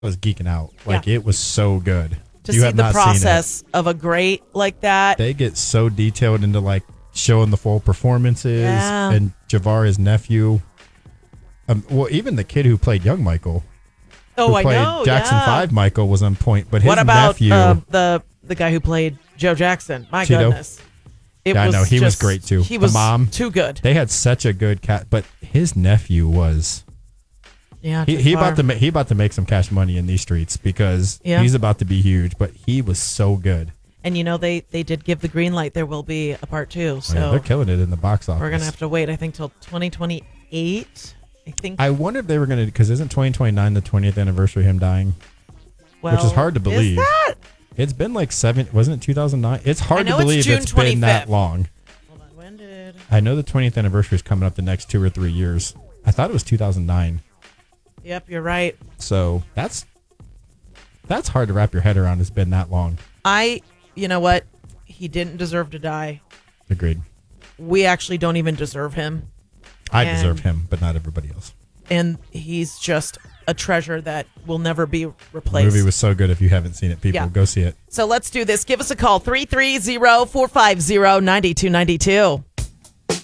I was geeking out. Like, Yeah. it was so good. To You see have the not seen process of a great like that. They get so detailed into, like, showing the full performances. Yeah. And Javar, nephew. Well, even the kid who played young Michael. Oh, who I played know. Jackson yeah. 5 Michael was on point. But his What about nephew. the guy who played Joe Jackson? My Tito? goodness. It Yeah, I was know. He was just- great, too. He The was mom. too good. They had such a good cat. But his nephew was. Yeah, He Jafar. about to make some cash money in these streets because Yeah. he's about to be huge. But he was so good. And they did give the green light. There will be a part 2. So Oh, yeah, they're killing it in the box office. we're gonna have to wait. I think till 2028. I think. I wonder if they were gonna, because isn't 2029 the 20th anniversary of him dying? well, which is hard to believe. Is that? It's been like wasn't it 2009? It's hard to know it's believe June it's been that 25th. long. Hold on. When did? I know the 20th anniversary is coming up the next 2 or 3 years. I thought it was 2009. Yep, you're right. So that's hard to wrap your head around. It's been that long. You know what? He didn't deserve to die. Agreed. We actually don't even deserve him. I And- deserve him, but not everybody else. And he's just a treasure that will never be The replaced. movie was so good. If you haven't seen it, people, Yeah. go see it. So let's do this. Give us a call, 330-450-9292.